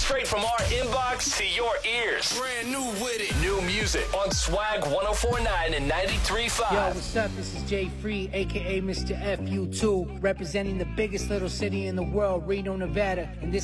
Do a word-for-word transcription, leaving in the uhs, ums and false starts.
Straight from our inbox to your ears. Brand new with it. New music on Swag one oh four point nine and ninety-three point five. Yo, what's up? This is Jay Free, a k a. Mister F U two, representing the biggest little city in the world, Reno, Nevada. And this